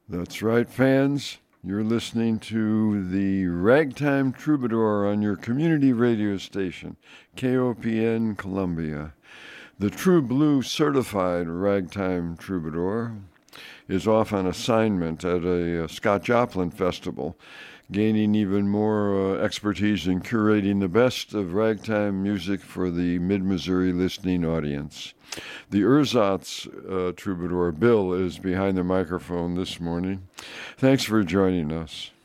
That's right, fans. You're listening to the Ragtime Troubadour on your community radio station, KOPN Columbia. The True Blue Certified Ragtime Troubadour is off on assignment at a Scott Joplin festival, gaining even more expertise in curating the best of ragtime music for the Mid-Missouri listening audience. The Ersatz troubadour, Bill, is behind the microphone this morning. Thanks for joining us.